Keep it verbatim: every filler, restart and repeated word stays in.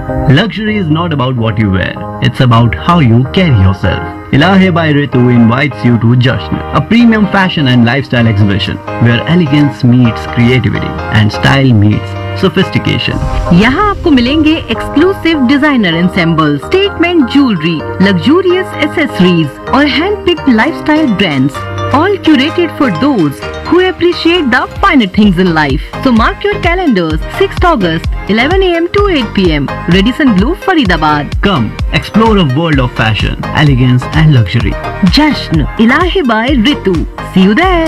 Luxury is not about what you wear, it's about how you carry yourself. Ilahe by Ritu invites you to Jasn, a premium fashion and lifestyle exhibition where elegance meets creativity and style meets sophistication. यहाँ आपको मिलेंगे exclusive designer ensemble, statement jewellery, luxurious accessories और hand picked lifestyle brands, all curated for those who appreciate the finer things in life. So mark your calendars, sixth August, eleven a m to eight p m, Radisson Blu, Faridabad. Come, explore a world of fashion, elegance and luxury. Jasn, Ilahe by Ritu. See you there.